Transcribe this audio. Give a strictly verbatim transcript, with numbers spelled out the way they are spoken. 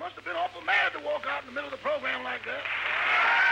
must have been awful mad to walk out in the middle of the program